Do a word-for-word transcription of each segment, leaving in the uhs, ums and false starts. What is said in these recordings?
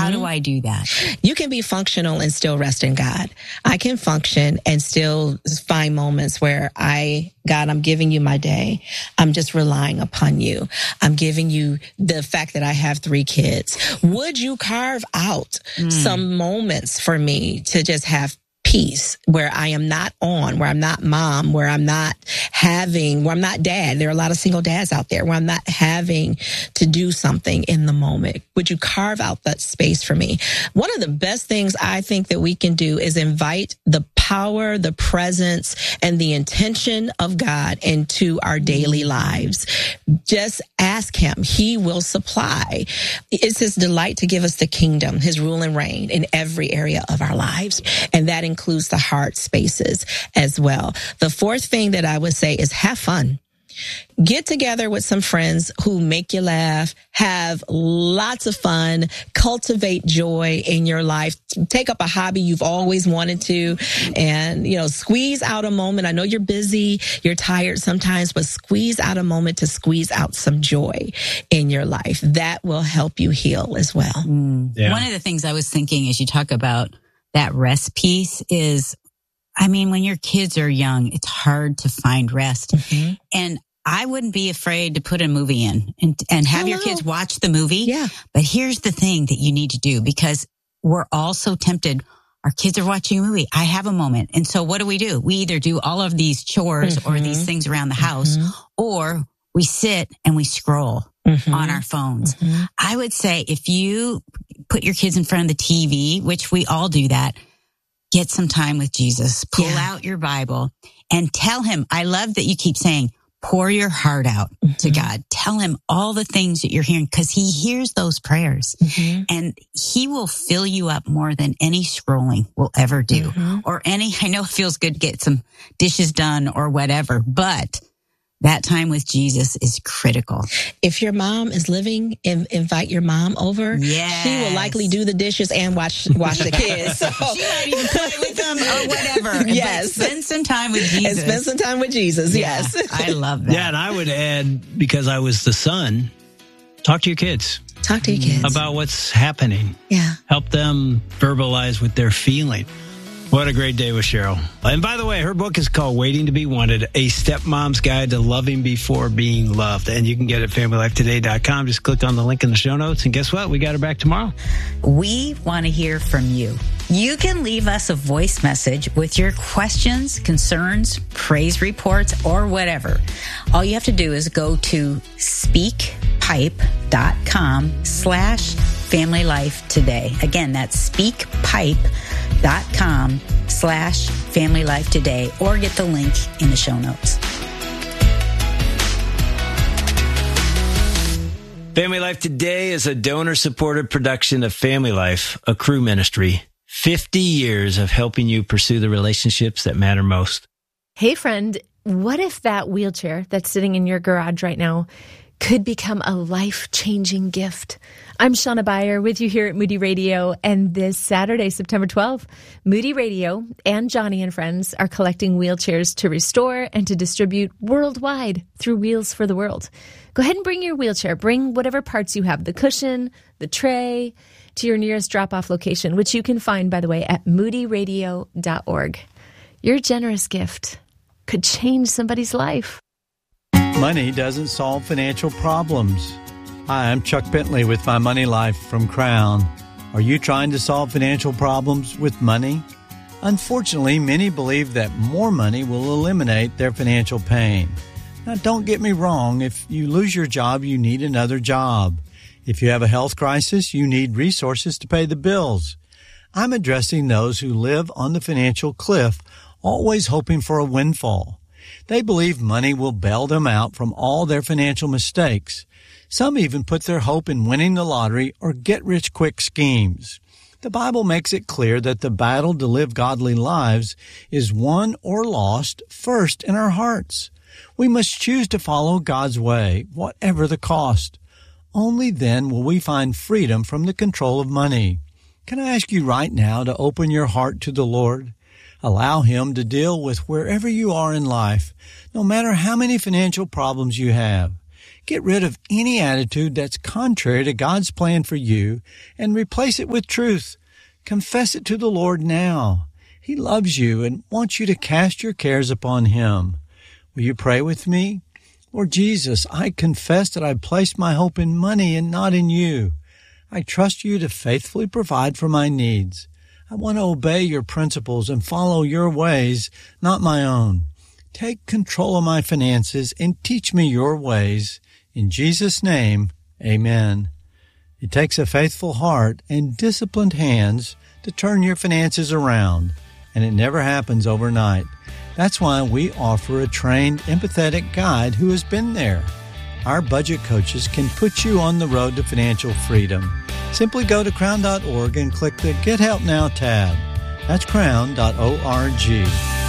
How do I do that? You can be functional and still rest in God. I can function and still find moments where I, God, I'm giving you my day. I'm just relying upon you. I'm giving you the fact that I have three kids. Would you carve out mm. some moments for me to just have peace where I am not on, where I'm not mom, where I'm not having, where I'm not dad? There are a lot of single dads out there where I'm not having to do something in the moment. Would you carve out that space for me? One of the best things I think that we can do is invite the power, the presence, and the intention of God into our daily lives. Just ask him. He will supply. It's his delight to give us the kingdom, his rule and reign in every area of our lives. And that includes the heart spaces as well. The fourth thing that I would say is have fun. Get together with some friends who make you laugh, have lots of fun, cultivate joy in your life, take up a hobby you've always wanted to, and, you know, squeeze out a moment. I know you're busy, you're tired sometimes, but squeeze out a moment to squeeze out some joy in your life. That will help you heal as well. Mm. Yeah. One of the things I was thinking as you talk about that rest piece is, I mean, when your kids are young, it's hard to find rest. Mm-hmm. And I wouldn't be afraid to put a movie in and, and have Hello. your kids watch the movie. Yeah. But here's the thing that you need to do, because we're all so tempted. Our kids are watching a movie. I have a moment. And so what do we do? We either do all of these chores mm-hmm. or these things around the house, mm-hmm. or we sit and we scroll mm-hmm. on our phones. Mm-hmm. I would say if you put your kids in front of the T V, which we all do that, get some time with Jesus. Pull yeah. out your Bible and tell him. I love that you keep saying, pour your heart out mm-hmm. to God. Tell him all the things that you're hearing, because he hears those prayers mm-hmm. and he will fill you up more than any scrolling will ever do mm-hmm. or any, I know it feels good to get some dishes done or whatever, but that time with Jesus is critical. If your mom is living, in, invite your mom over. Yes. She will likely do the dishes and watch watch the kids. So. She might even play with them or whatever. Yes. But spend some time with Jesus. And spend some time with Jesus, yeah, yes. I love that. Yeah, and I would add, because I was the son, talk to your kids. Talk to your kids. About what's happening. Yeah. Help them verbalize what they're feeling. What a great day with Cheryl. And by the way, her book is called Waiting to Be Wanted, A Stepmom's Guide to Loving Before Being Loved. And you can get it at family life today dot com. Just click on the link in the show notes. And guess what? We got her back tomorrow. We want to hear from you. You can leave us a voice message with your questions, concerns, praise reports, or whatever. All you have to do is go to speakpipe.com slash family life today. Again, that's speakpipe.com slash family life today, or get the link in the show notes. Family Life Today is a donor-supported production of Family Life, a Cru ministry. fifty years of helping you pursue the relationships that matter most. Hey, friend, what if that wheelchair that's sitting in your garage right now could become a life-changing gift? I'm Shauna Byer with you here at Moody Radio, and this Saturday, September twelfth, Moody Radio and Johnny and Friends are collecting wheelchairs to restore and to distribute worldwide through Wheels for the World. Go ahead and bring your wheelchair. Bring whatever parts you have, the cushion, the tray, to your nearest drop-off location, which you can find, by the way, at moody radio dot org. Your generous gift could change somebody's life. Money doesn't solve financial problems. Hi, I'm Chuck Bentley with My Money Life from Crown. Are you trying to solve financial problems with money? Unfortunately, many believe that more money will eliminate their financial pain. Now, don't get me wrong. If you lose your job, you need another job. If you have a health crisis, you need resources to pay the bills. I'm addressing those who live on the financial cliff, always hoping for a windfall. They believe money will bail them out from all their financial mistakes. Some even put their hope in winning the lottery or get-rich-quick schemes. The Bible makes it clear that the battle to live godly lives is won or lost first in our hearts. We must choose to follow God's way, whatever the cost. Only then will we find freedom from the control of money. Can I ask you right now to open your heart to the Lord? Allow Him to deal with wherever you are in life, no matter how many financial problems you have. Get rid of any attitude that's contrary to God's plan for you and replace it with truth. Confess it to the Lord now. He loves you and wants you to cast your cares upon Him. Will you pray with me? Lord Jesus, I confess that I placed my hope in money and not in you. I trust you to faithfully provide for my needs. I want to obey your principles and follow your ways, not my own. Take control of my finances and teach me your ways. In Jesus' name, amen. It takes a faithful heart and disciplined hands to turn your finances around, and it never happens overnight. That's why we offer a trained, empathetic guide who has been there. Our budget coaches can put you on the road to financial freedom. Simply go to crown dot org and click the Get Help Now tab. That's crown dot org.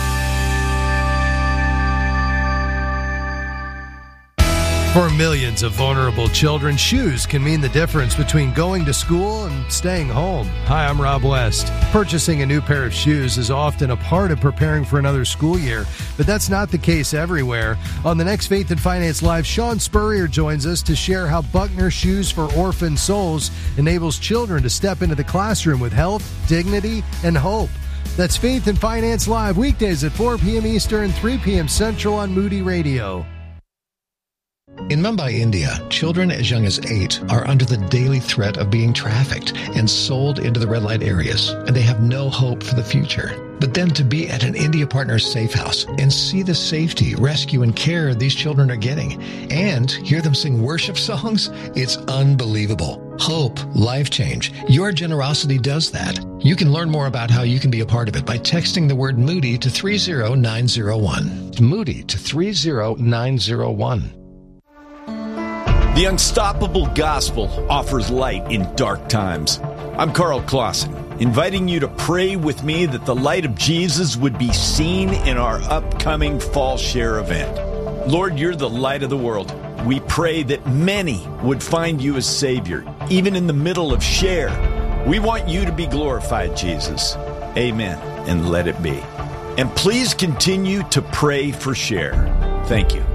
For millions of vulnerable children, shoes can mean the difference between going to school and staying home. Hi, I'm Rob West. Purchasing a new pair of shoes is often a part of preparing for another school year, but that's not the case everywhere. On the next Faith and Finance Live, Sean Spurrier joins us to share how Buckner Shoes for Orphan Souls enables children to step into the classroom with health, dignity, and hope. That's Faith and Finance Live, weekdays at four p.m. Eastern, three p.m. Central on Moody Radio. In Mumbai, India, children as young as eight are under the daily threat of being trafficked and sold into the red light areas, and they have no hope for the future. But then to be at an India Partners safe house and see the safety, rescue, and care these children are getting, and hear them sing worship songs, it's unbelievable. Hope, life change. Your generosity does that. You can learn more about how you can be a part of it by texting the word Moody to three zero nine zero one. Moody to three zero nine zero one. The Unstoppable Gospel offers light in dark times. I'm Carl Clausen, inviting you to pray with me that the light of Jesus would be seen in our upcoming Fall Share event. Lord, you're the light of the world. We pray that many would find you as Savior, even in the middle of Share. We want you to be glorified, Jesus. Amen, and let it be. And please continue to pray for Share. Thank you.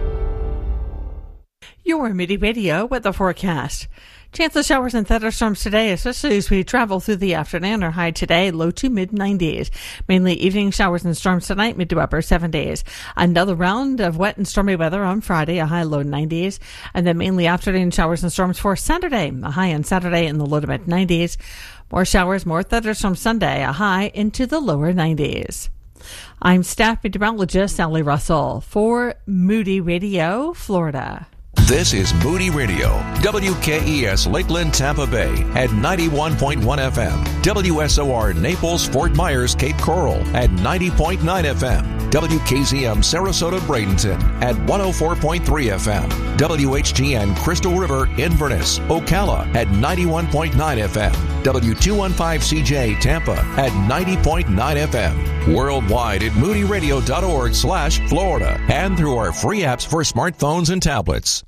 Your Moody Radio with the forecast. Chance of showers and thunderstorms today, especially as we travel through the afternoon. Our high today, low to mid nineties. Mainly evening showers and storms tonight, mid to upper seventies. Another round of wet and stormy weather on Friday, a high low nineties. And then mainly afternoon showers and storms for Saturday, a high on Saturday in the low to mid nineties. More showers, more thunderstorms Sunday, a high into the lower nineties. I'm staff meteorologist Sally Russell for Moody Radio, Florida. This is Moody Radio, W K E S Lakeland, Tampa Bay at ninety-one point one F M, W S O R Naples, Fort Myers, Cape Coral at ninety point nine F M, W K Z M Sarasota, Bradenton at one oh four point three F M, W H G N Crystal River, Inverness, Ocala at ninety-one point nine F M, W two fifteen C J Tampa at ninety point nine F M, worldwide at moody radio dot org slash Florida and through our free apps for smartphones and tablets.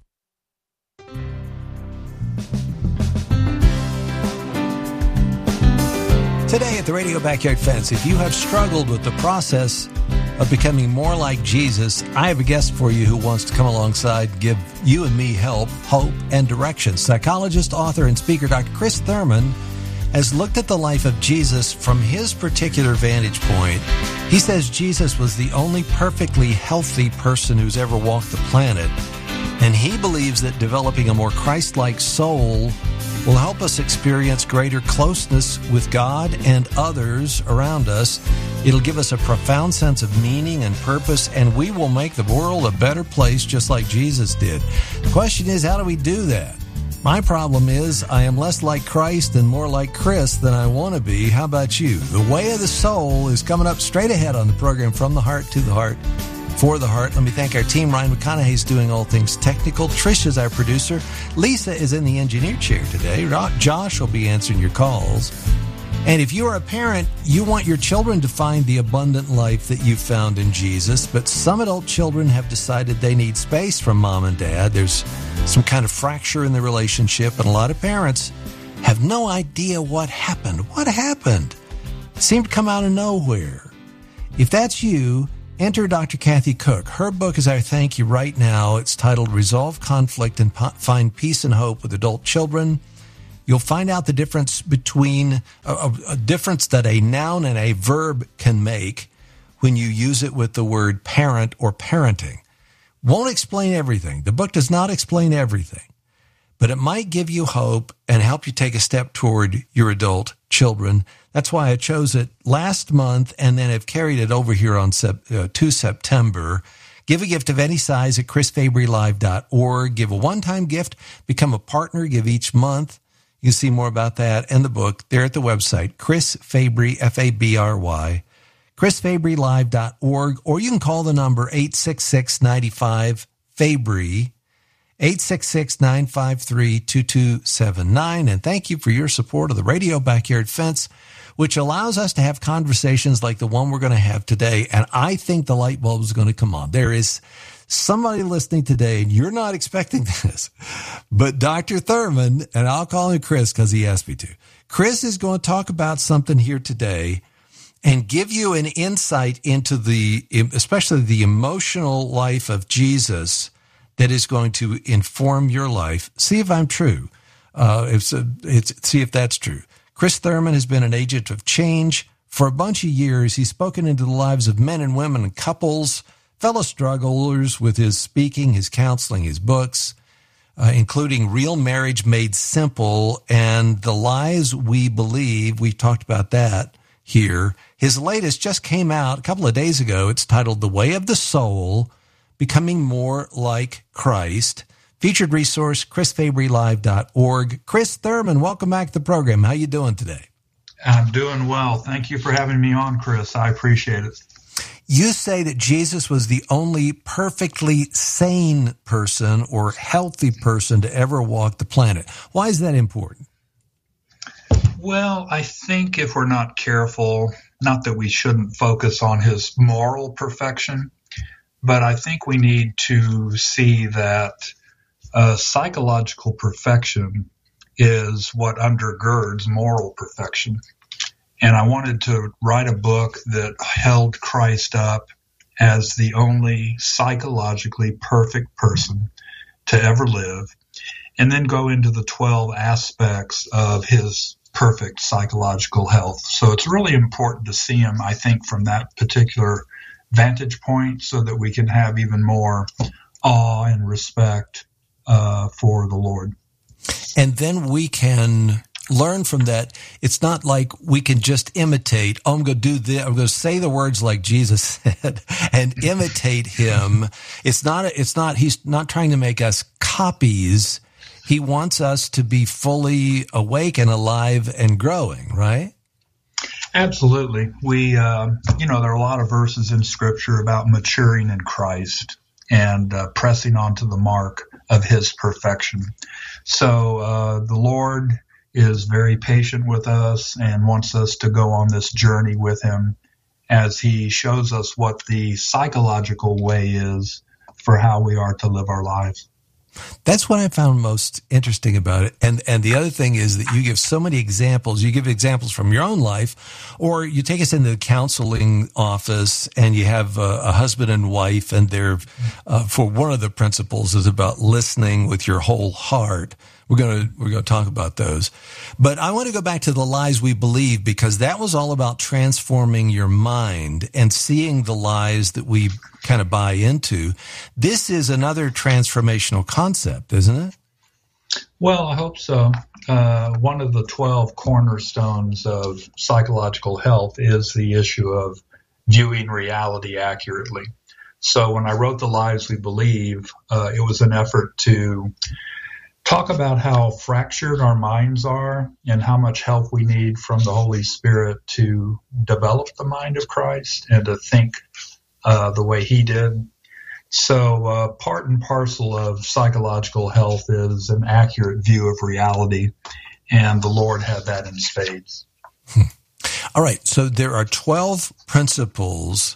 Today at the Radio Backyard Fence, if you have struggled with the process of becoming more like Jesus, I have a guest for you who wants to come alongside, give you and me help, hope, and direction. Psychologist, author, and speaker Doctor Chris Thurman has looked at the life of Jesus from his particular vantage point. He says Jesus was the only perfectly healthy person who's ever walked the planet, and he believes that developing a more Christ-like soul will help us experience greater closeness with God and others around us. It'll give us a profound sense of meaning and purpose, and we will make the world a better place just like Jesus did. The question is, how do we do that? My problem is I am less like Christ and more like Chris than I want to be. How about you? The Way of the Soul is coming up straight ahead on the program, From the Heart to the Heart. For the Heart. Let me thank our team. Ryan McConaughey is doing all things technical. Trish is our producer. Lisa is in the engineer chair today. Josh will be answering your calls. And if you are a parent, you want your children to find the abundant life that you found in Jesus. But some adult children have decided they need space from mom and dad. There's some kind of fracture in the relationship, and a lot of parents have no idea what happened. What happened? It seemed to come out of nowhere. If that's you, enter Doctor Kathy Cook. Her book is our thank you right now. It's titled Resolve Conflict and po- Find Peace and Hope with Adult Children. You'll find out the difference between a, a difference that a noun and a verb can make when you use it with the word parent or parenting. Won't explain everything. The book does not explain everything, but it might give you hope and help you take a step toward your adult children. That's why I chose it last month and then have carried it over here on sep- uh, to September. Give a gift of any size at chris fabry live dot org. Give a one-time gift. Become a partner. Give each month. You can see more about that and the book there at the website, Chris Fabry, F A B R Y, chris fabry live dot org, or you can call the number eight six six, nine five, Fabry, eight six six, nine five three, two two seven nine. And thank you for your support of the Radio Backyard Fence, which allows us to have conversations like the one we're going to have today. And I think the light bulb is going to come on. There is somebody listening today, and you're not expecting this, but Doctor Thurman, and I'll call him Chris because he asked me to. Chris is going to talk about something here today and give you an insight into the, especially the emotional life of Jesus that is going to inform your life. See if I'm true. Uh, it's, a, it's see if that's true. Chris Thurman has been an agent of change for a bunch of years. He's spoken into the lives of men and women and couples, fellow strugglers with his speaking, his counseling, his books, uh, including Real Marriage Made Simple and The Lies We Believe. We've talked about that here. His latest just came out a couple of days ago. It's titled The Way of the Soul, Becoming More Like Christ. Featured resource, chris fabry live dot org. Chris Thurman, welcome back to the program. How you doing today? I'm doing well. Thank you for having me on, Chris. I appreciate it. You say that Jesus was the only perfectly sane person or healthy person to ever walk the planet. Why is that important? Well, I think if we're not careful, not that we shouldn't focus on his moral perfection, but I think we need to see that uh, psychological perfection is what undergirds moral perfection. And I wanted to write a book that held Christ up as the only psychologically perfect person to ever live, and then go into the twelve aspects of his perfect psychological health. So it's really important to see him, I think, from that particular vantage point so that we can have even more awe and respect uh, for the Lord. And then we can learn from that. It's not like we can just imitate. Oh, I'm going to do this. I'm going to say the words like Jesus said and imitate him. It's not, it's not, he's not trying to make us copies. He wants us to be fully awake and alive and growing, right? Absolutely. We, uh, you know, there are a lot of verses in Scripture about maturing in Christ and uh, pressing on to the mark of his perfection. So uh, the Lord is very patient with us and wants us to go on this journey with him as he shows us what the psychological way is for how we are to live our lives. That's what I found most interesting about it. And and the other thing is that you give so many examples. You give examples from your own life, or you take us into the counseling office and you have a, a husband and wife, and they're, uh, for one of the principles is about listening with your whole heart. We're going to, we're going to talk about those. But I want to go back to The Lies We Believe, because that was all about transforming your mind and seeing the lies that we kind of buy into. This is another transformational concept, isn't it? Well, I hope so. Uh, one of the twelve cornerstones of psychological health is the issue of viewing reality accurately. So when I wrote The Lies We Believe, uh, it was an effort to talk about how fractured our minds are and how much help we need from the Holy Spirit to develop the mind of Christ and to think uh, the way he did. So uh, part and parcel of psychological health is an accurate view of reality, and the Lord had that in spades. Hmm. All right, so there are twelve principles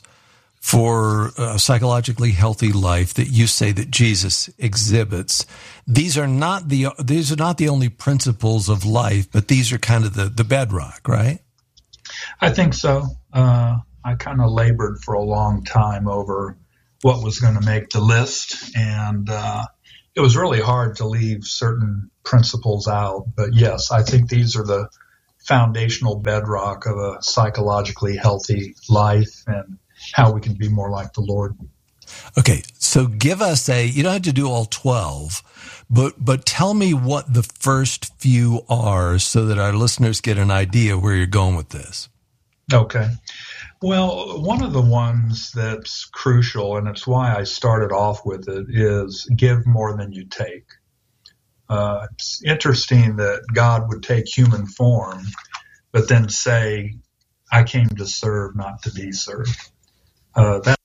for a psychologically healthy life that you say that Jesus exhibits. These are not the these are not the only principles of life, but these are kind of the, the bedrock, right? I think so. Uh, I kind of labored for a long time over what was going to make the list, and uh, it was really hard to leave certain principles out. But yes, I think these are the foundational bedrock of a psychologically healthy life and how we can be more like the Lord. Okay, so give us a, you don't have to do all twelve, but but tell me what the first few are so that our listeners get an idea where you're going with this. Okay. Well, one of the ones that's crucial, and it's why I started off with it, is give more than you take. Uh, it's interesting that God would take human form, but then say, I came to serve, not to be served. Uh, that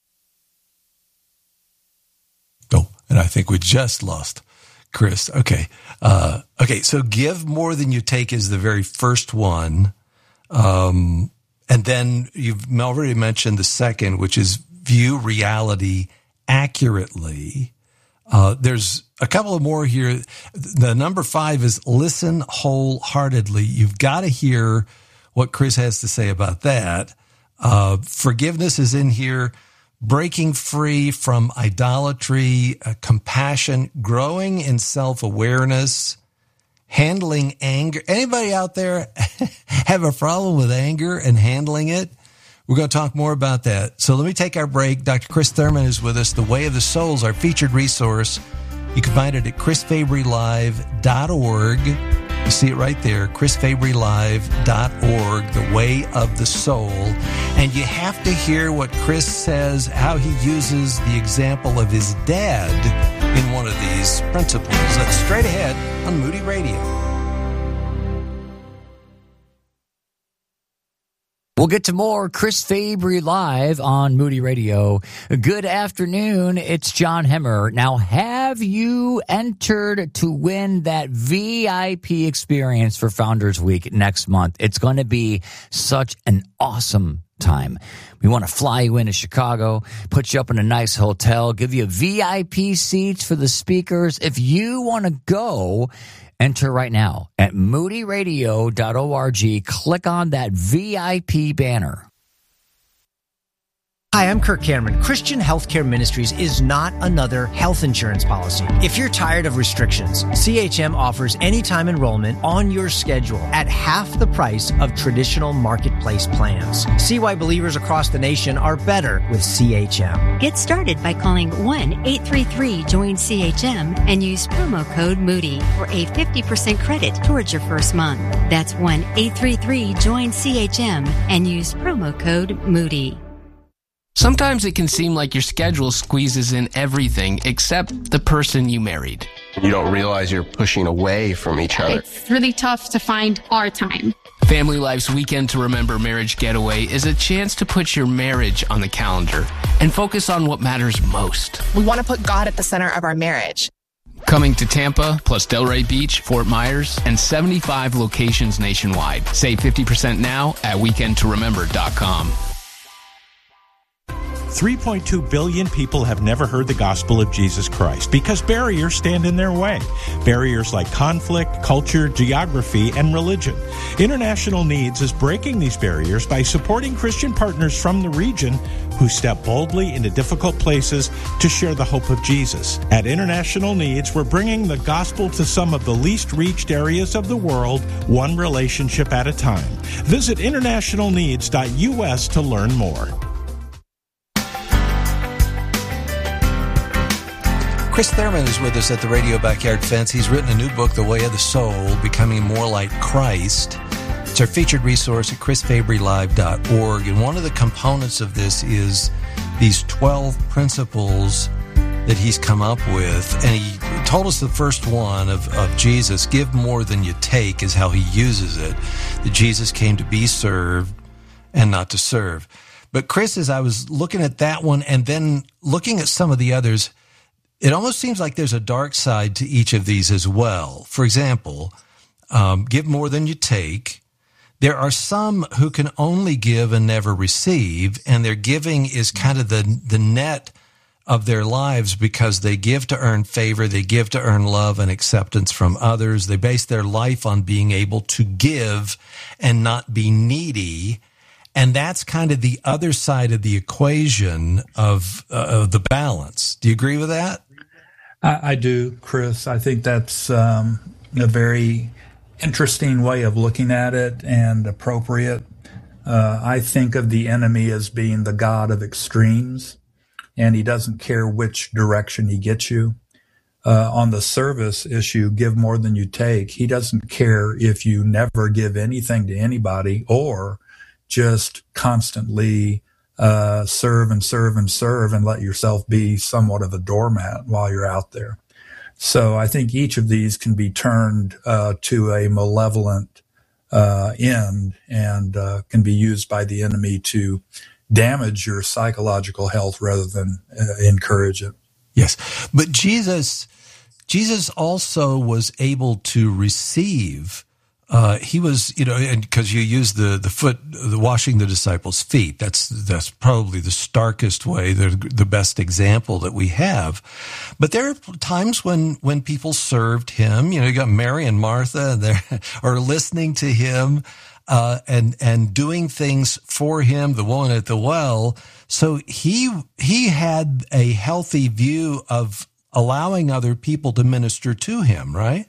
Oh, and I think we just lost Chris. Okay. Uh, okay. So give more than you take is the very first one. Um, and then you've already mentioned the second, which is view reality accurately. Uh, there's a couple of more here. The number five is listen wholeheartedly. You've got to hear what Chris has to say about that. Uh, forgiveness is in here. Breaking free from idolatry, uh, compassion, growing in self-awareness, handling anger. Anybody out there have a problem with anger and handling it? We're going to talk more about that. So let me take our break. Doctor Chris Thurman is with us. The Way of the Soul is our featured resource. You can find it at chris fabry live dot org. You see it right there, chris fabry live dot org, The Way of the Soul. And you have to hear what Chris says, how he uses the example of his dad in one of these principles. That's straight ahead on Moody Radio. We'll get to more Chris Fabry Live on Moody Radio. Good afternoon. It's John Hemmer. Now, have you entered to win that V I P experience for Founders Week next month? It's going to be such an awesome time. We want to fly you into Chicago, put you up in a nice hotel, give you V I P seats for the speakers. If you want to go, enter right now at moody radio dot org. Click on that V I P banner. Hi, I'm Kirk Cameron. Christian Healthcare Ministries is not another health insurance policy. If you're tired of restrictions, C H M offers anytime enrollment on your schedule at half the price of traditional marketplace plans. See why believers across the nation are better with C H M. Get started by calling one eight three three join C H M and use promo code Moody for a fifty percent credit towards your first month. That's one eight three three join C H M and use promo code Moody. Sometimes it can seem like your schedule squeezes in everything except the person you married. You don't realize you're pushing away from each other. It's really tough to find our time. Family Life's Weekend to Remember Marriage Getaway is a chance to put your marriage on the calendar and focus on what matters most. We want to put God at the center of our marriage. Coming to Tampa, plus Delray Beach, Fort Myers, and seventy-five locations nationwide. Save fifty percent now at weekend to remember dot com. three point two billion people have never heard the gospel of Jesus Christ because barriers stand in their way. Barriers like conflict, culture, geography, and religion. International Needs is breaking these barriers by supporting Christian partners from the region who step boldly into difficult places to share the hope of Jesus. At International Needs, we're bringing the gospel to some of the least reached areas of the world, one relationship at a time. Visit international needs dot U S to learn more. Chris Thurman is with us at the Radio Backyard Fence. He's written a new book, The Way of the Soul, Becoming More Like Christ. It's our featured resource at chris fabry live dot org. And one of the components of this is these twelve principles that he's come up with. And he told us the first one of, of Jesus, give more than you take, is how he uses it. That Jesus came to be served and not to serve. But Chris, as I was looking at that one and then looking at some of the others, it almost seems like there's a dark side to each of these as well. For example, um, give more than you take. There are some who can only give and never receive, and their giving is kind of the, the net of their lives because they give to earn favor, they give to earn love and acceptance from others. They base their life on being able to give and not be needy. And that's kind of the other side of the equation of, uh, of the balance. Do you agree with that? I, I do, Chris. I think that's um, a very interesting way of looking at it and appropriate. Uh, I think of the enemy as being the god of extremes, and he doesn't care which direction he gets you. Uh, on the service issue, give more than you take, he doesn't care if you never give anything to anybody or just constantly uh, serve and serve and serve and let yourself be somewhat of a doormat while you're out there. So I think each of these can be turned uh, to a malevolent uh, end and uh, can be used by the enemy to damage your psychological health rather than uh, encourage it. Yes. But Jesus, Jesus also was able to receive, uh, he was, you know, and because you use the, the foot, the washing the disciples' feet. That's, that's probably the starkest way, the, the best example that we have. But there are times when, when people served him, you know, you got Mary and Martha, and they're, are listening to him, uh, and, and doing things for him, the woman at the well. So he, he had a healthy view of allowing other people to minister to him, right?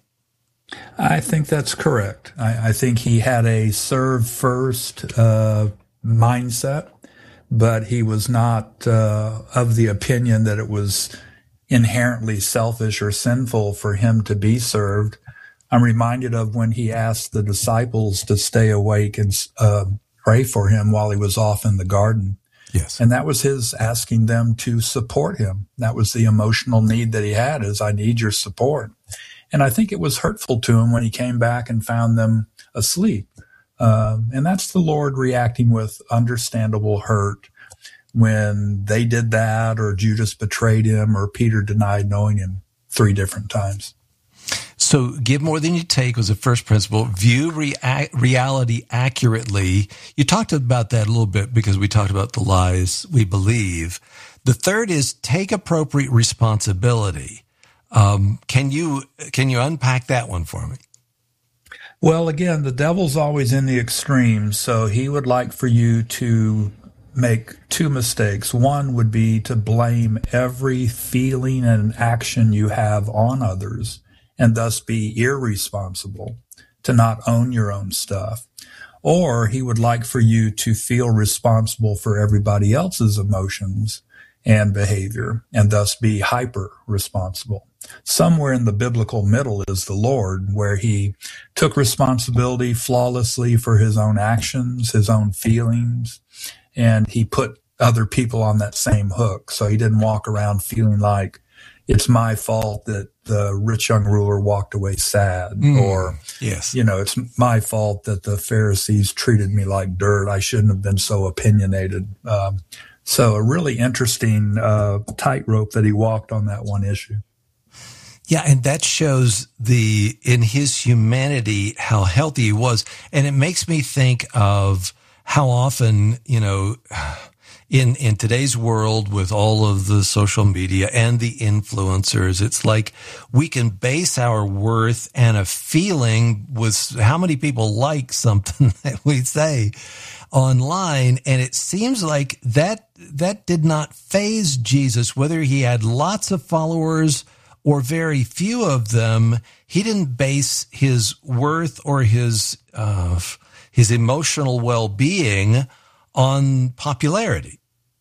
I think that's correct. I, I think he had a serve first uh, mindset, but he was not uh, of the opinion that it was inherently selfish or sinful for him to be served. I'm reminded of when he asked the disciples to stay awake and uh, pray for him while he was off in the garden. Yes. And that was his asking them to support him. That was the emotional need that he had, is I need your support. And I think it was hurtful to him when he came back and found them asleep. Uh, and that's the Lord reacting with understandable hurt when they did that, or Judas betrayed him, or Peter denied knowing him three different times. So give more than you take was the first principle. View rea- reality accurately. You talked about that a little bit because we talked about the lies we believe. The third is take appropriate responsibility. Um, can you, can you unpack that one for me? Well, again, the devil's always in the extremes. So he would like for you to make two mistakes. One would be to blame every feeling and action you have on others, and thus be irresponsible, to not own your own stuff. Or he would like for you to feel responsible for everybody else's emotions and behavior, and thus be hyper responsible. Somewhere in the biblical middle is the Lord, where he took responsibility flawlessly for his own actions, his own feelings, and he put other people on that same hook. So he didn't walk around feeling like it's my fault that the rich young ruler walked away sad, mm, or, yes, you know, it's my fault that the Pharisees treated me like dirt. I shouldn't have been so opinionated. Um, so a really interesting uh, tightrope that he walked on that one issue. Yeah, and that shows the in his humanity how healthy he was. And it makes me think of how often, you know, in in today's world with all of the social media and the influencers, it's like we can base our worth and a feeling with how many people like something that we say online. And it seems like that that did not faze Jesus, whether he had lots of followers or very few of them. He didn't base his worth or his uh, his emotional well-being on popularity.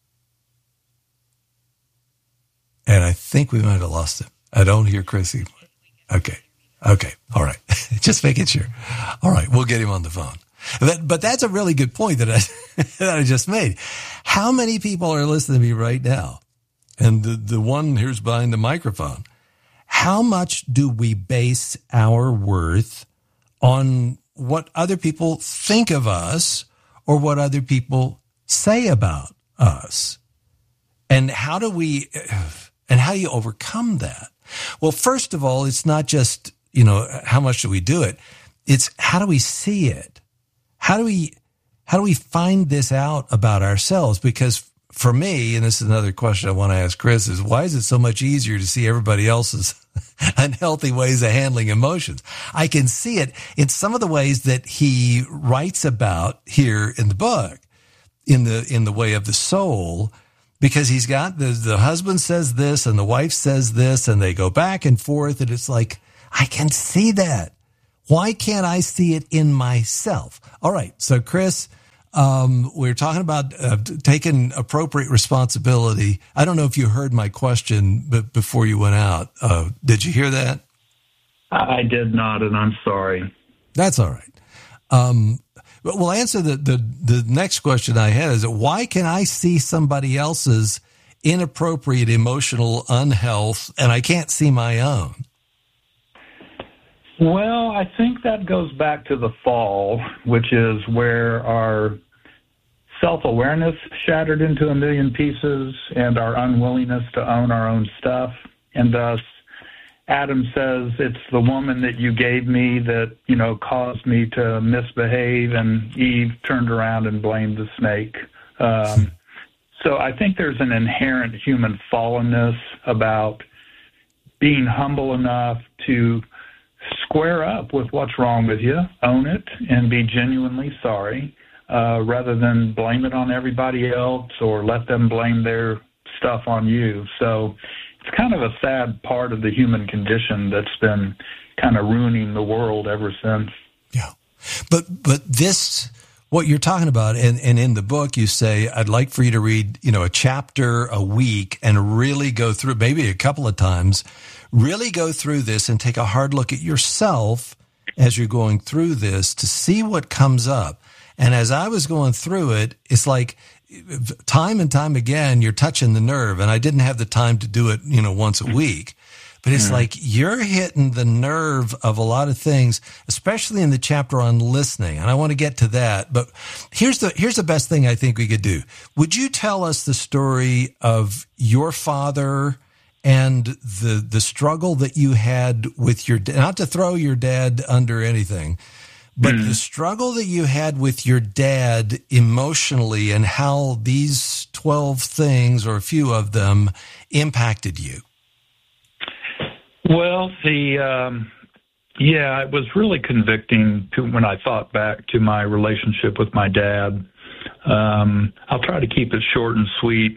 And I think we might have lost him. I don't hear Chrissy. Okay. Okay. All right. Just making sure. All right. We'll get him on the phone. But, but that's a really good point that I, that I just made. How many people are listening to me right now? And the, the one here's behind the microphone. How much do we base our worth on what other people think of us or what other people say about us? And how do we, and how do you overcome that? Well, first of all, it's not just, you know, how much do we do it? It's how do we see it? How do we, how do we find this out about ourselves? Because for me, and this is another question I want to ask Chris, is why is it so much easier to see everybody else's unhealthy ways of handling emotions? I can see it in some of the ways that he writes about here in the book. in the in the way of the soul, because he's got the the husband says this and the wife says this, and they go back and forth, and it's like, I can see that. Why can't I see it in myself? All right, so Chris, um, we're talking about uh, taking appropriate responsibility. I don't know if you heard my question but before you went out. Uh, did you hear that? I did not, and I'm sorry. That's all right. Um, but we'll answer the, the, the next question I had is, why can I see somebody else's inappropriate emotional unhealth and I can't see my own? Well, I think that goes back to the fall, which is where our self-awareness shattered into a million pieces and our unwillingness to own our own stuff. And thus, Adam says, it's the woman that you gave me that, you know, caused me to misbehave, and Eve turned around and blamed the snake. Um, so I think there's an inherent human fallenness about being humble enough to square up with what's wrong with you, own it, and be genuinely sorry, uh, rather than blame it on everybody else or let them blame their stuff on you. So it's kind of a sad part of the human condition that's been kind of ruining the world ever since. Yeah. But but this, what you're talking about, and, and in the book you say, I'd like for you to read, you know, a chapter a week and really go through, maybe a couple of times, really go through this and take a hard look at yourself as you're going through this to see what comes up. And as I was going through it, it's like time and time again, you're touching the nerve. And I didn't have the time to do it, you know, once a week. But it's mm-hmm. like you're hitting the nerve of a lot of things, especially in the chapter on listening. And I want to get to that. But here's the here's the best thing I think we could do. Would you tell us the story of your father and the the struggle that you had with your dad? Not to throw your dad under anything, but mm. the struggle that you had with your dad emotionally, and how these twelve things, or a few of them, impacted you. Well, the um, yeah, it was really convicting to when I thought back to my relationship with my dad. Um, I'll try to keep it short and sweet.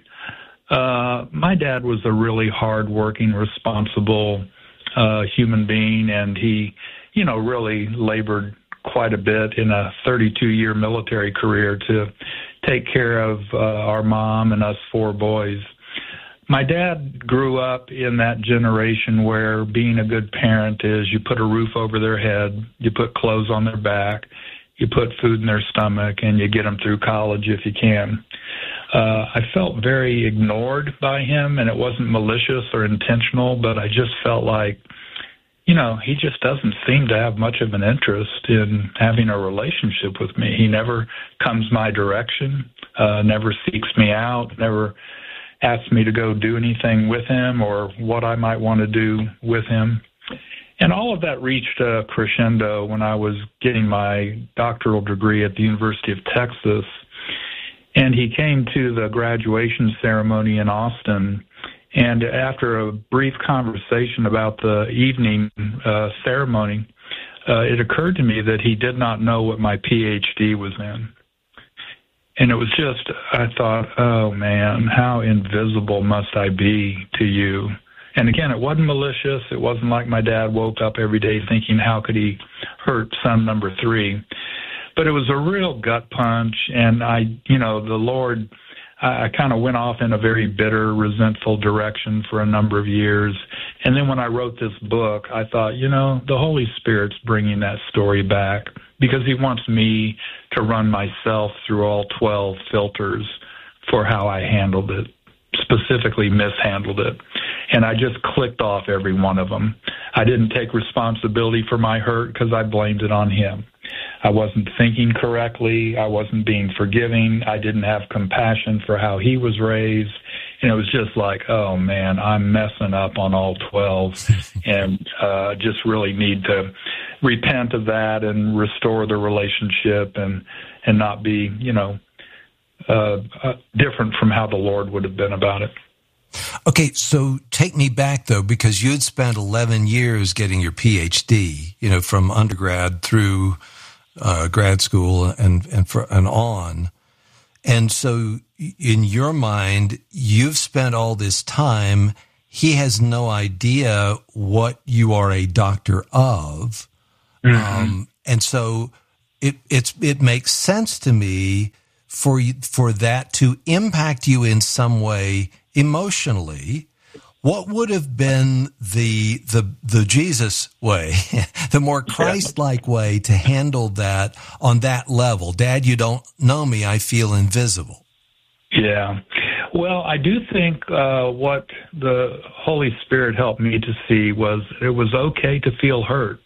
Uh, my dad was a really hard-working, responsible uh, human being, and he, you know, really labored quite a bit in a thirty-two-year military career to take care of uh, our mom and us four boys. My dad grew up in that generation where being a good parent is you put a roof over their head, you put clothes on their back, you put food in their stomach, and you get them through college if you can. Uh, I felt very ignored by him, and it wasn't malicious or intentional, but I just felt like, you know, he just doesn't seem to have much of an interest in having a relationship with me. He never comes my direction, uh, never seeks me out, never asks me to go do anything with him or what I might want to do with him. And all of that reached a crescendo when I was getting my doctoral degree at the University of Texas. And he came to the graduation ceremony in Austin. And after a brief conversation about the evening uh, ceremony, uh, it occurred to me that he did not know what my P H D was in. And it was just, I thought, oh, man, how invisible must I be to you? And again, it wasn't malicious. It wasn't like my dad woke up every day thinking, how could he hurt son number three? But it was a real gut punch. And I, you know, the Lord, I, I kind of went off in a very bitter, resentful direction for a number of years. And then when I wrote this book, I thought, you know, the Holy Spirit's bringing that story back, because he wants me to run myself through all twelve filters for how I handled it, specifically mishandled it. And I just clicked off every one of them. I didn't take responsibility for my hurt because I blamed it on him. I wasn't thinking correctly. I wasn't being forgiving. I didn't have compassion for how he was raised. And it was just like, oh, man, I'm messing up on all twelve, and uh, just really need to repent of that and restore the relationship and, and not be, you know, uh, uh, different from how the Lord would have been about it. Okay, so take me back, though, because you had spent eleven years getting your P H D, you know, from undergrad through uh, grad school and and, for, and on. And so in your mind, you've spent all this time. He has no idea what you are a doctor of. Mm-hmm. Um, and so it, it's, it makes sense to me for you, for that to impact you in some way emotionally. What would have been the the the Jesus way, the more Christ-like way to handle that on that level? Dad, you don't know me. I feel invisible. Yeah. Well, I do think uh, what the Holy Spirit helped me to see was it was okay to feel hurt.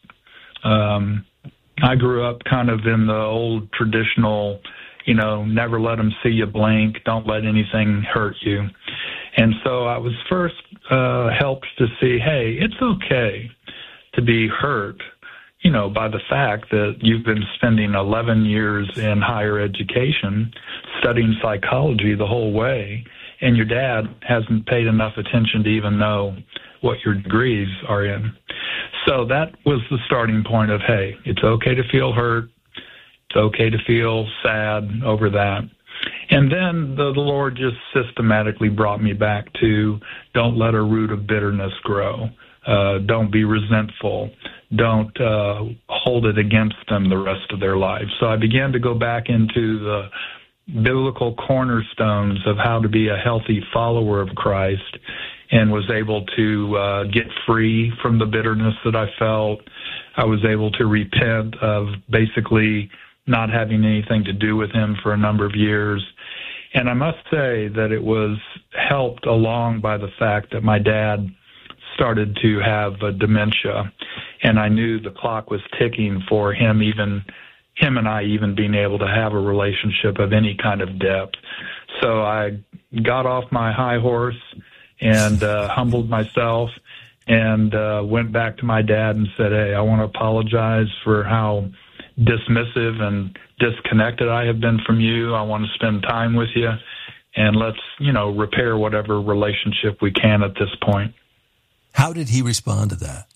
Um, I grew up kind of in the old traditional, you know, never let them see you blink, don't let anything hurt you. And so I was first uh, helped to see, hey, it's okay to be hurt, you know, by the fact that you've been spending eleven years in higher education studying psychology the whole way, and your dad hasn't paid enough attention to even know what your degrees are in. So that was the starting point of, hey, it's okay to feel hurt. It's okay to feel sad over that. And then the, the Lord just systematically brought me back to don't let a root of bitterness grow. Uh, don't be resentful. Don't uh, hold it against them the rest of their lives. So I began to go back into the biblical cornerstones of how to be a healthy follower of Christ, and was able to uh, get free from the bitterness that I felt. I was able to repent of basically not having anything to do with him for a number of years. And I must say that it was helped along by the fact that my dad started to have a dementia, and I knew the clock was ticking for him, even him and I even being able to have a relationship of any kind of depth. So I got off my high horse and uh, humbled myself and uh, went back to my dad and said, hey, I want to apologize for how dismissive and disconnected I have been from you. I want to spend time with you, and let's, you know, repair whatever relationship we can at this point. How did he respond to that?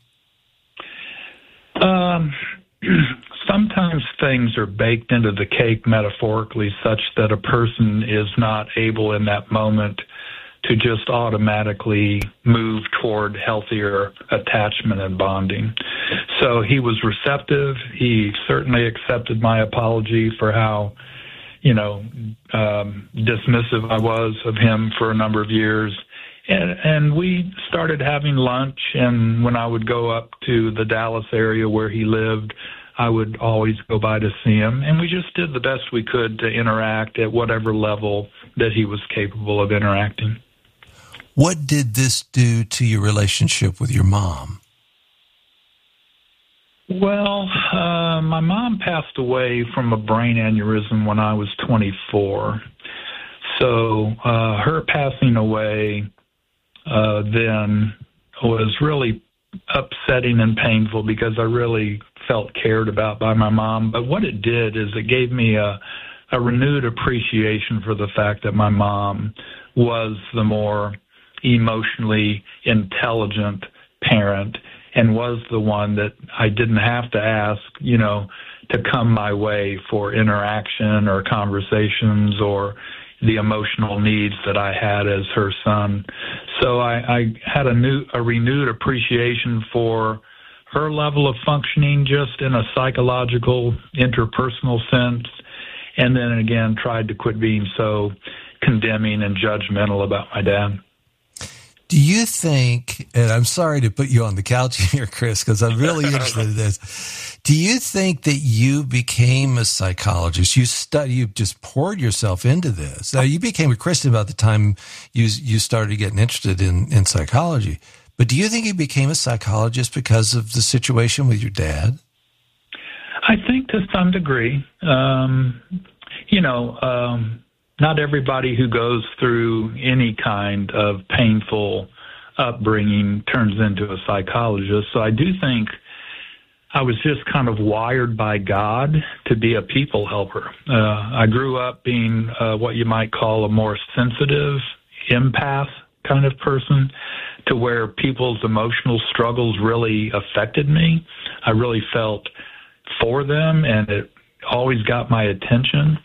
Um, sometimes things are baked into the cake metaphorically such that a person is not able in that moment to just automatically move toward healthier attachment and bonding. So he was receptive. He certainly accepted my apology for how, you know, um, dismissive I was of him for a number of years. And, and we started having lunch, and when I would go up to the Dallas area where he lived, I would always go by to see him, and we just did the best we could to interact at whatever level that he was capable of interacting. What did this do to your relationship with your mom? Well, uh, my mom passed away from a brain aneurysm when I was twenty-four. So uh, her passing away uh, then was really upsetting and painful because I really felt cared about by my mom. But what it did is it gave me a, a renewed appreciation for the fact that my mom was the more emotionally intelligent parent and was the one that I didn't have to ask, you know, to come my way for interaction or conversations or the emotional needs that I had as her son. So I, I had a new, a renewed appreciation for her level of functioning just in a psychological, interpersonal sense, and then again tried to quit being so condemning and judgmental about my dad. Do you think, and I'm sorry to put you on the couch here, Chris, because I'm really interested in this. Do you think that you became a psychologist? You study, you just poured yourself into this. Now, you became a Christian about the time you you started getting interested in, in psychology. But do you think you became a psychologist because of the situation with your dad? I think to some degree. Um, you know, um, not everybody who goes through any kind of painful upbringing turns into a psychologist. So I do think I was just kind of wired by God to be a people helper. Uh, I grew up being uh, what you might call a more sensitive empath kind of person, to where people's emotional struggles really affected me. I really felt for them, and it always got my attention.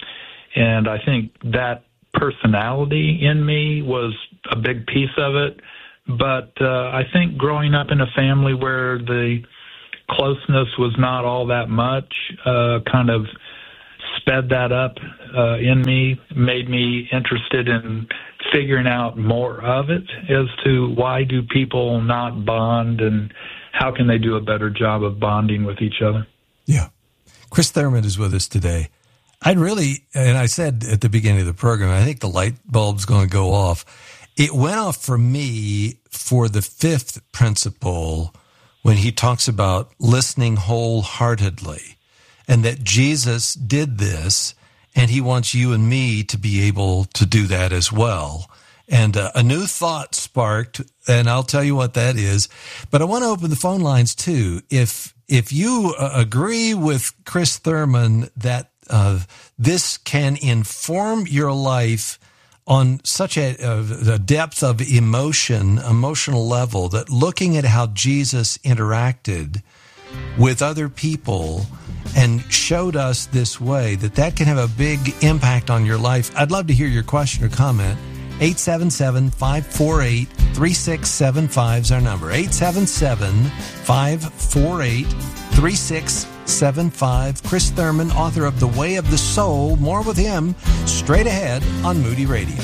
And I think that personality in me was a big piece of it. But uh, I think growing up in a family where the closeness was not all that much uh, kind of sped that up uh, in me, made me interested in figuring out more of it as to why do people not bond and how can they do a better job of bonding with each other. Yeah. Chris Thurman is with us today. I'd really, and I said at the beginning of the program, I think the light bulb's going to go off. It went off for me for the fifth principle when he talks about listening wholeheartedly, and that Jesus did this, and he wants you and me to be able to do that as well. And uh, a new thought sparked, and I'll tell you what that is. But I want to open the phone lines too. If if you uh, agree with Chris Thurman that uh, this can inform your life on such a, a depth of emotion, emotional level, that looking at how Jesus interacted with other people and showed us this way, that that can have a big impact on your life. I'd love to hear your question or comment. eight seven seven, five four eight, three six seven five is our number. eight seven seven, five four eight, three six seven five. Chris Thurman, author of The Way of the Soul. More with him straight ahead on Moody Radio.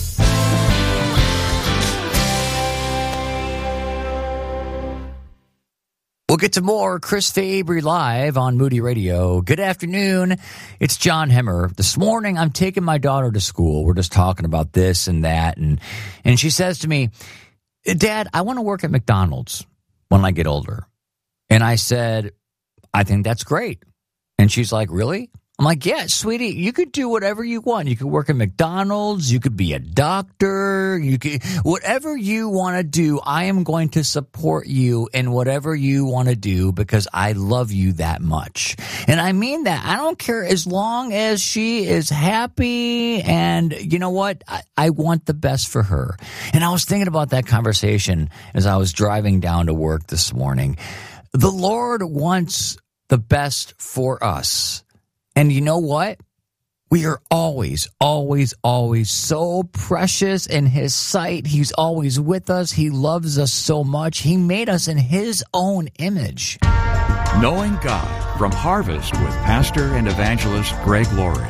We'll get to more Chris Fabry Live on Moody Radio. Good afternoon. It's John Hemmer. This morning, I'm taking my daughter to school. We're just talking about this and that. And, and she says to me, Dad, I want to work at McDonald's when I get older. And I said, I think that's great. And she's like, really? I'm like, yeah, sweetie, you could do whatever you want. You could work at McDonald's. You could be a doctor. You could, whatever you want to do, I am going to support you in whatever you want to do because I love you that much. And I mean that. I don't care as long as she is happy. And you know what? I, I want the best for her. And I was thinking about that conversation as I was driving down to work this morning. The Lord wants the best for us. And you know what? We are always, always, always so precious in His sight. He's always with us. He loves us so much. He made us in His own image. Knowing God from Harvest with Pastor and Evangelist Greg Laurie.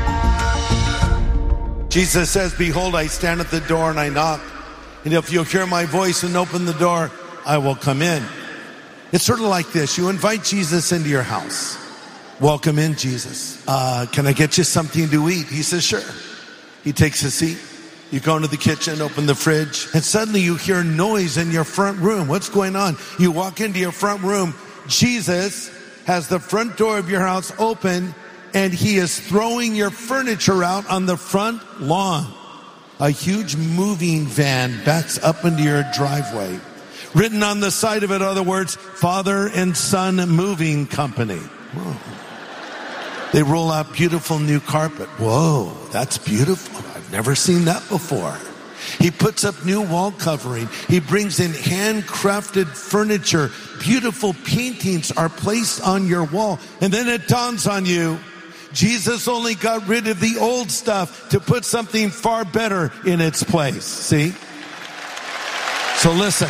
Jesus says, behold, I stand at the door and I knock. And if you'll hear my voice and open the door, I will come in. It's sort of like this. You invite Jesus into your house. Welcome in, Jesus. Uh, can I get you something to eat? He says, sure. He takes a seat. You go into the kitchen, open the fridge, and suddenly you hear noise in your front room. What's going on? You walk into your front room. Jesus has the front door of your house open, and He is throwing your furniture out on the front lawn. A huge moving van backs up into your driveway. Written on the side of it are the words, Father and Son Moving Company. Whoa. They roll out beautiful new carpet. Whoa, that's beautiful. I've never seen that before. He puts up new wall covering. He brings in handcrafted furniture. Beautiful paintings are placed on your wall. And then it dawns on you, Jesus only got rid of the old stuff to put something far better in its place. See? So listen.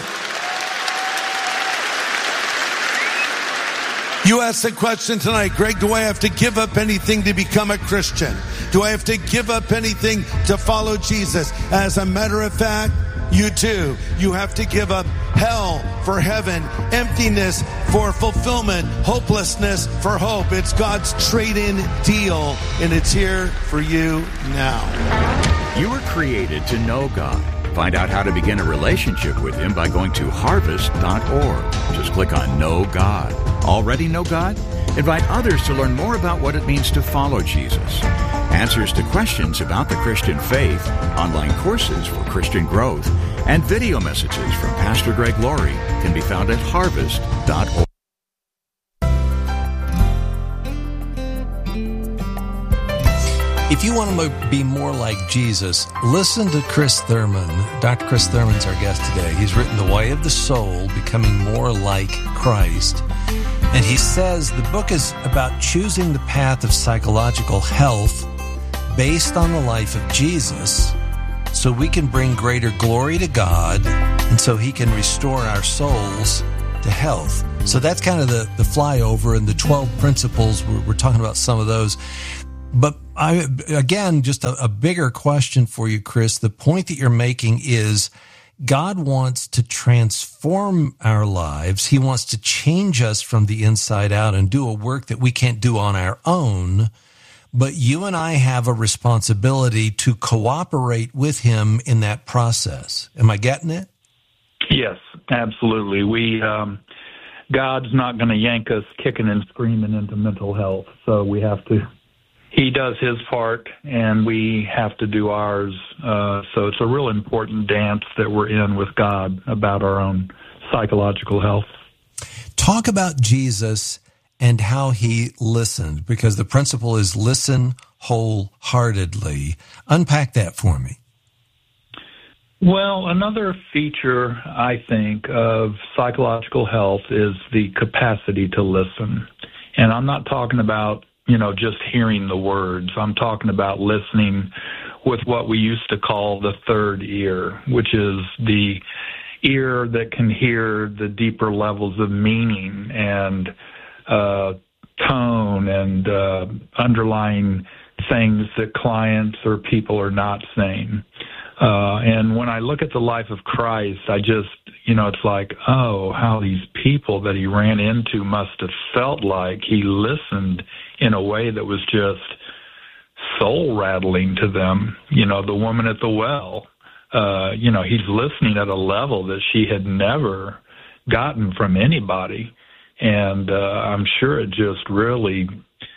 You asked the question tonight, Greg, do I have to give up anything to become a Christian? Do I have to give up anything to follow Jesus? As a matter of fact, you do. You have to give up hell for heaven, emptiness for fulfillment, hopelessness for hope. It's God's trade-in deal, and it's here for you now. You were created to know God. Find out how to begin a relationship with Him by going to harvest dot org. Just click on Know God. Already know God? Invite others to learn more about what it means to follow Jesus. Answers to questions about the Christian faith, online courses for Christian growth, and video messages from Pastor Greg Laurie can be found at harvest dot org. If you want to be more like Jesus, listen to Chris Thurman. Doctor Chris Thurman's our guest today. He's written The Way of the Soul, Becoming More Like Christ. And he says the book is about choosing the path of psychological health based on the life of Jesus so we can bring greater glory to God and so he can restore our souls to health. So that's kind of the, the flyover and the twelve principles. We're, we're talking about some of those. But I, again, just a, a bigger question for you, Chris. The point that you're making is God wants to transform our lives. He wants to change us from the inside out and do a work that we can't do on our own. But you and I have a responsibility to cooperate with him in that process. Am I getting it? Yes, absolutely. We, um, God's not going to yank us kicking and screaming into mental health. So we have to, he does his part and we have to do ours. Uh, so it's a real important dance that we're in with God about our own psychological health. Talk about Jesus and how he listened, because the principle is listen wholeheartedly. Unpack that for me. Well, another feature, I think, of psychological health is the capacity to listen. And I'm not talking about, you know, just hearing the words. I'm talking about listening with what we used to call the third ear, which is the ear that can hear the deeper levels of meaning and uh, tone and uh, underlying things that clients or people are not saying. Uh, and when I look at the life of Christ, I just, you know, it's like, oh, how these people that he ran into must have felt like he listened in a way that was just soul-rattling to them. You know, the woman at the well, uh, you know, he's listening at a level that she had never gotten from anybody. And uh, I'm sure it just really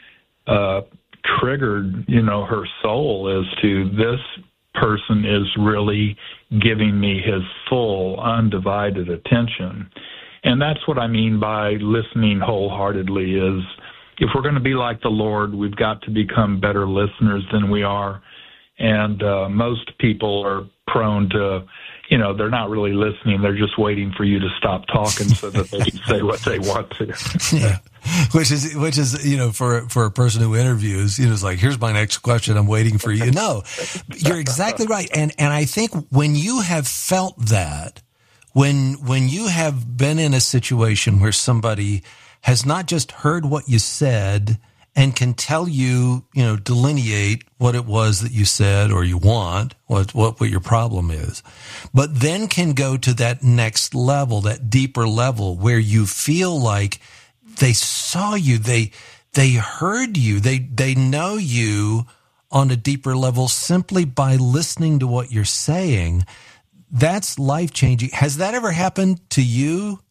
uh, triggered, you know, her soul as to this person is really giving me his full, undivided attention. And that's what I mean by listening wholeheartedly is if we're going to be like the Lord, we've got to become better listeners than we are. And uh, most people are prone to, you know, they're not really listening. They're just waiting for you to stop talking so that they can say what they want to. Yeah. Which is, which is, you know, for, for a person who interviews, you know, it's like, here's my next question. I'm waiting for you. No, you're exactly right. And, and I think when you have felt that, when, when you have been in a situation where somebody has not just heard what you said and can tell you, you know, delineate what it was that you said or you want, what, what, what your problem is, but then can go to that next level, that deeper level where you feel like they saw you, they, they heard you, they, they know you on a deeper level simply by listening to what you're saying. That's life-changing. Has that ever happened to you?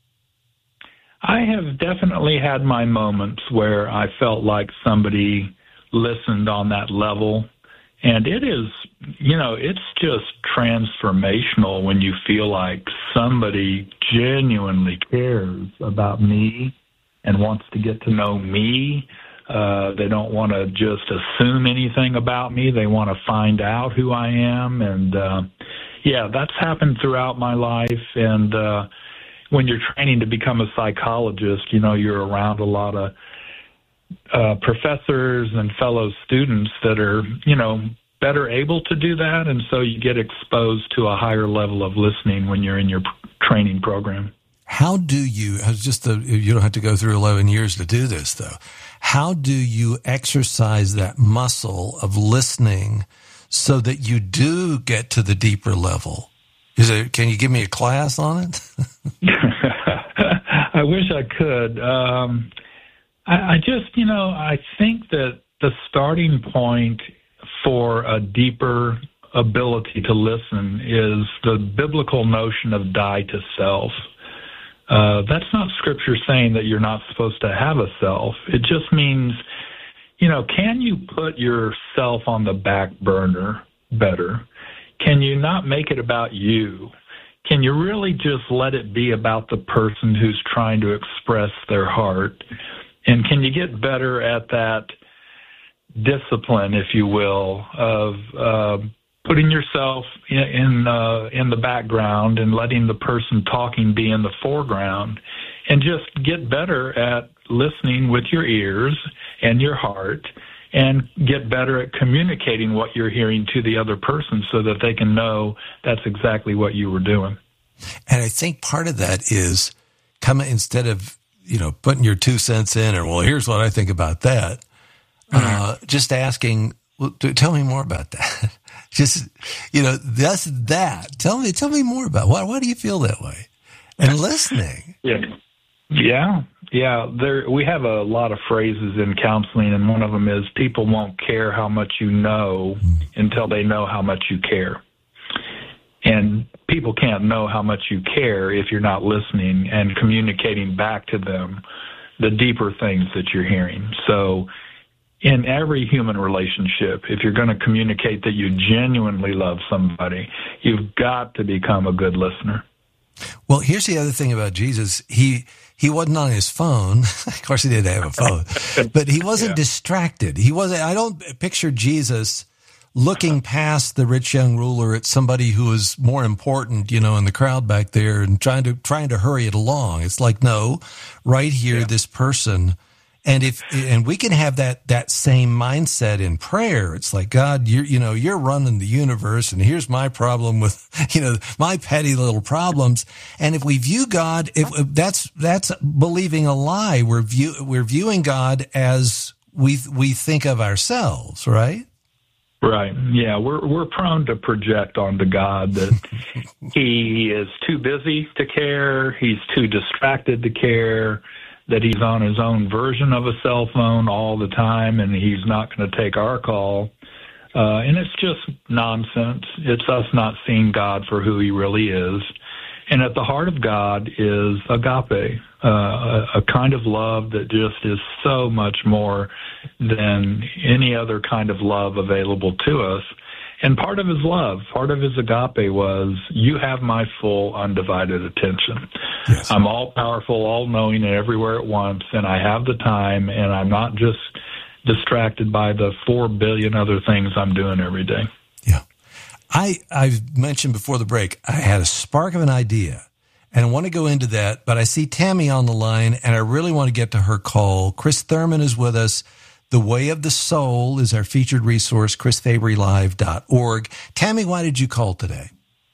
I have definitely had my moments where I felt like somebody listened on that level. And it is, you know, it's just transformational when you feel like somebody genuinely cares about me and wants to get to know me. Uh, they don't want to just assume anything about me. They want to find out who I am. And, uh, yeah, that's happened throughout my life. And, uh, when you're training to become a psychologist, you know, you're around a lot of uh, professors and fellow students that are, you know, better able to do that. And so you get exposed to a higher level of listening when you're in your training program. How do you, just the, you don't have to go through eleven years to do this, though. How do you exercise that muscle of listening so that you do get to the deeper level? Is it, can you give me a class on it? I wish I could. Um, I, I just, you know, I think that the starting point for a deeper ability to listen is the biblical notion of die to self. Uh, that's not scripture saying that you're not supposed to have a self. It just means, you know, can you put yourself on the back burner better? Can you not make it about you? Can you really just let it be about the person who's trying to express their heart? And can you get better at that discipline, if you will, of uh, putting yourself in in, uh, in the background and letting the person talking be in the foreground, and just get better at listening with your ears and your heart and get better at communicating what you're hearing to the other person so that they can know that's exactly what you were doing. And I think part of that is coming, instead of, you know, putting your two cents in or, well, here's what I think about that, uh, just asking, well, tell me more about that. Just, you know, that's that. Tell me, tell me more about why, why do you feel that way? And listening. Yeah. Yeah. Yeah. There, we have a lot of phrases in counseling, and one of them is people won't care how much you know until they know how much you care. And people can't know how much you care if you're not listening and communicating back to them the deeper things that you're hearing. So in every human relationship, if you're going to communicate that you genuinely love somebody, you've got to become a good listener. Well, here's the other thing about Jesus. He he wasn't on his phone. Of course, he didn't have a phone, but he wasn't yeah. distracted. He wasn't. I don't picture Jesus looking past the rich young ruler at somebody who is more important, you know, in the crowd back there, and trying to trying to hurry it along. It's like, no, right here, yeah. this person. And if and we can have that that same mindset in prayer. It's like, God, you're you know you're running the universe, and here's my problem with you know my petty little problems. And if we view God, if that's that's believing a lie. We're view we're viewing God as we we think of ourselves, right? Right. Yeah, we're we're prone to project onto God that he is too busy to care, he's too distracted to care, that he's on his own version of a cell phone all the time, and he's not going to take our call. Uh, and it's just nonsense. It's us not seeing God for who he really is. And at the heart of God is agape, uh, a, a kind of love that just is so much more than any other kind of love available to us. And part of his love, part of his agape was, you have my full undivided attention. Yes. I'm all powerful, all knowing, and everywhere at once, and I have the time, and I'm not just distracted by the four billion other things I'm doing every day. Yeah. I, I've mentioned before the break, I had a spark of an idea, and I want to go into that, but I see Tammy on the line, and I really want to get to her call. Chris Thurman is with us. The Way of the Soul is our featured resource, chris fabry live dot org. Tammy, why did you call today?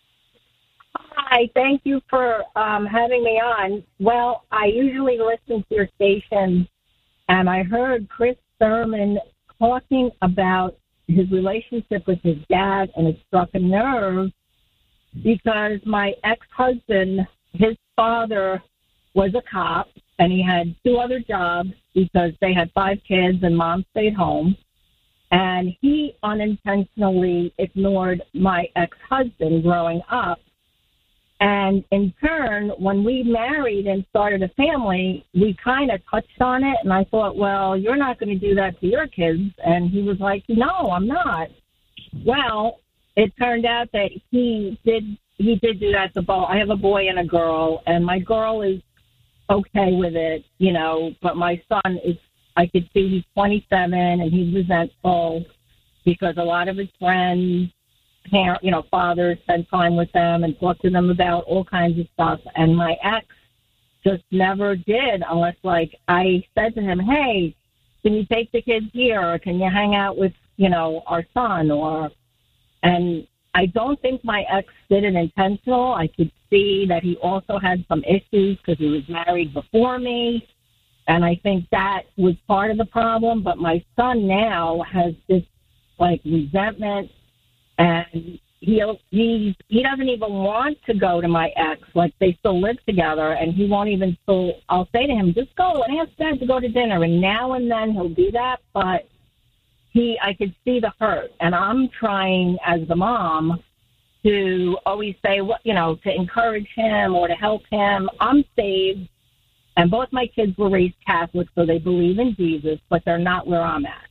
Hi, thank you for um, having me on. Well, I usually listen to your station, and I heard Chris Thurman talking about his relationship with his dad, and it struck a nerve because my ex-husband, his father was a cop, and he had two other jobs because they had five kids and mom stayed home. And he unintentionally ignored my ex-husband growing up. And in turn, when we married and started a family, we kind of touched on it. And I thought, well, you're not going to do that to your kids. And he was like, no, I'm not. Well, it turned out that he did he did do that to both. I have a boy and a girl, and my girl is okay with it, you know, but my son is, I could see he's twenty-seven and he's resentful because a lot of his friends, parent, you know, fathers spend time with them and talk to them about all kinds of stuff. And my ex just never did unless, like, I said to him, hey, can you take the kids here, or can you hang out with, you know, our son? Or, and I don't think my ex did it intentional. I could see that he also had some issues because he was married before me. And I think that was part of the problem. But my son now has this, like, resentment, and he'll, he, he doesn't even want to go to my ex. Like, they still live together, and he won't even, so I'll say to him, just go and ask Dad to go to dinner. And now and then he'll do that, but he, I could see the hurt. And I'm trying as the mom to always say, what, you know, to encourage him or to help him. I'm saved, and both my kids were raised Catholic, so they believe in Jesus, but they're not where I'm at.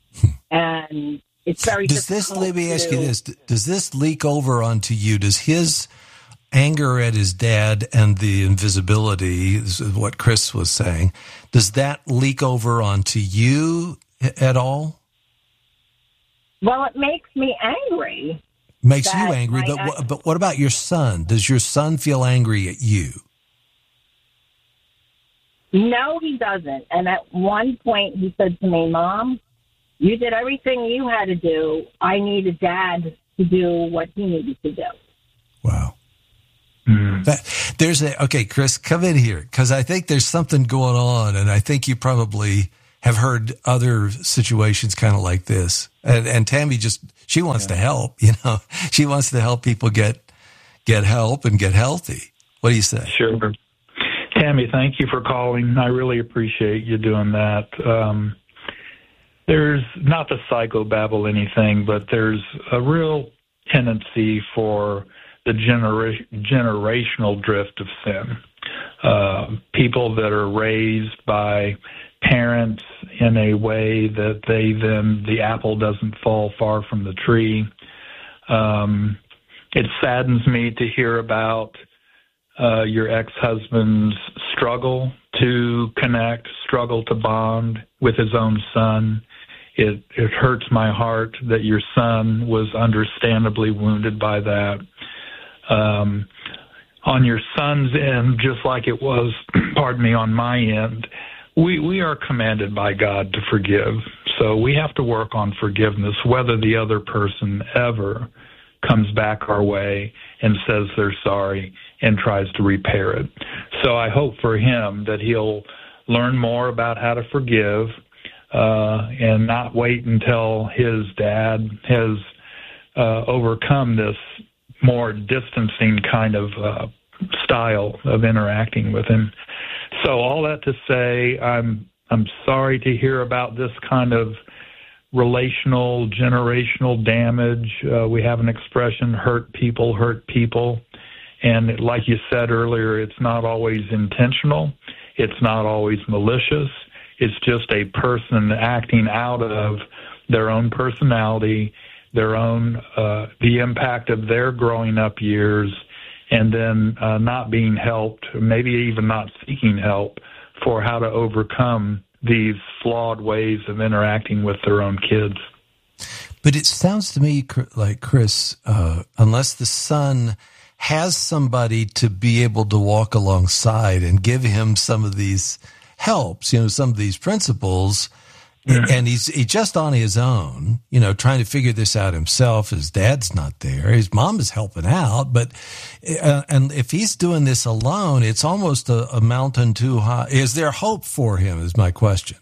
And it's very does this, let me ask you this, does this leak over onto you? Does his anger at his dad and the invisibility, this is what Chris was saying, does that leak over onto you at all? Well, it makes me angry. Makes you angry, but ex- but what about your son? Does your son feel angry at you? No, he doesn't. And at one point he said to me, Mom, you did everything you had to do. I needed Dad to do what he needed to do. Wow. Mm. That, there's a, okay, Chris, come in here, because I think there's something going on, and I think you probably have heard other situations kind of like this. And, and Tammy just, she wants yeah. to help, you know, she wants to help people get, get help and get healthy. What do you say? Sure. Tammy, thank you for calling. I really appreciate you doing that. Um, there's not to psychobabble anything, but there's a real tendency for the genera- generational drift of sin. Uh, people that are raised by parents in a way that they then, the apple doesn't fall far from the tree. Um, it saddens me to hear about uh, your ex-husband's struggle to connect, struggle to bond with his own son. It, it hurts my heart that your son was understandably wounded by that. Um, on your son's end, just like it was, pardon me, on my end, we, we are commanded by God to forgive. So we have to work on forgiveness, whether the other person ever comes back our way and says they're sorry and tries to repair it. So I hope for him that he'll learn more about how to forgive uh, and not wait until his dad has uh, overcome this more distancing kind of uh, style of interacting with him. So all that to say, I'm I'm sorry to hear about this kind of relational, generational damage. Uh, we have an expression, hurt people, hurt people. And like you said earlier, it's not always intentional. It's not always malicious. It's just a person acting out of their own personality, their own, uh, the impact of their growing up years, and then uh, not being helped, maybe even not seeking help for how to overcome these flawed ways of interacting with their own kids. But it sounds to me like, Chris, uh, unless the son has somebody to be able to walk alongside and give him some of these helps, you know, some of these principles, mm-hmm. and he's, he's just on his own, you know, trying to figure this out himself. His dad's not there. His mom is helping out, but, uh, and if he's doing this alone, it's almost a, a mountain too high. Is there hope for him is my question.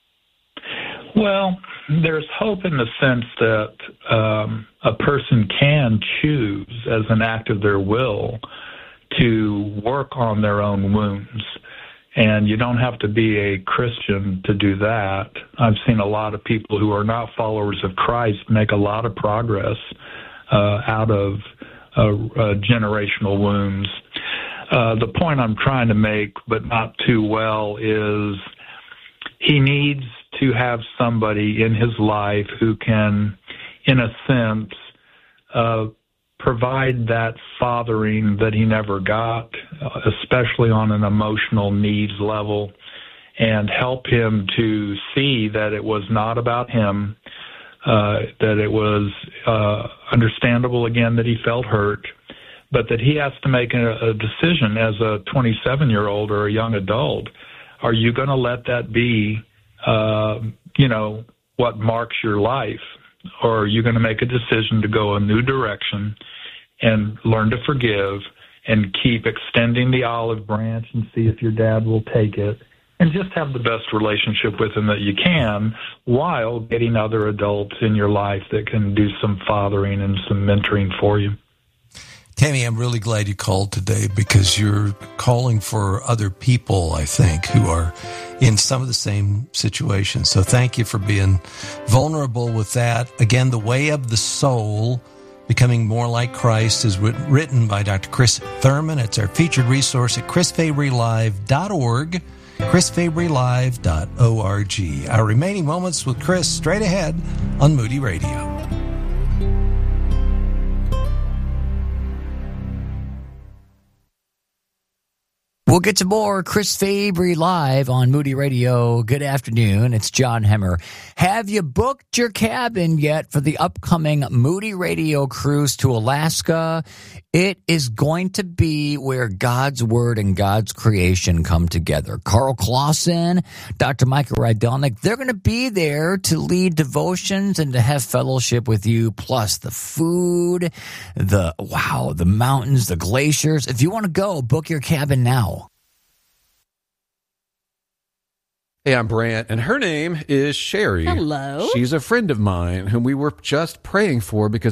Well, there's hope in the sense that um, a person can choose as an act of their will to work on their own wounds. And you don't have to be a Christian to do that. I've seen a lot of people who are not followers of Christ make a lot of progress uh, out of uh, uh, generational wounds. Uh, the point I'm trying to make, but not too well, is he needs to have somebody in his life who can, in a sense, uh, provide that fathering that he never got, especially on an emotional needs level, and help him to see that it was not about him, uh, that it was uh, understandable, again, that he felt hurt, but that he has to make a, a decision as a twenty-seven-year-old or a young adult. Are you going to let that be, uh, you know, what marks your life? Or are you going to make a decision to go a new direction and learn to forgive and keep extending the olive branch and see if your dad will take it, and just have the best relationship with him that you can while getting other adults in your life that can do some fathering and some mentoring for you? Tammy, I'm really glad you called today, because you're calling for other people, I think, who are in some of the same situations. So thank you for being vulnerable with that. Again, The Way of the Soul, Becoming More Like Christ, is written by Doctor Chris Thurman. It's our featured resource at chris fabry live dot org, chris fabry live dot org. Our remaining moments with Chris straight ahead on Moody Radio. We'll get to more Chris Fabry live on Moody Radio. Good afternoon. It's John Hemmer. Have you booked your cabin yet for the upcoming Moody Radio cruise to Alaska? It is going to be where God's Word and God's creation come together. Carl Clausen, Doctor Michael Rydelnik, they're going to be there to lead devotions and to have fellowship with you, plus the food, the, wow, the mountains, the glaciers. If you want to go, book your cabin now. Hey, I'm Brant, and her name is Sherry. Hello. She's a friend of mine whom we were just praying for because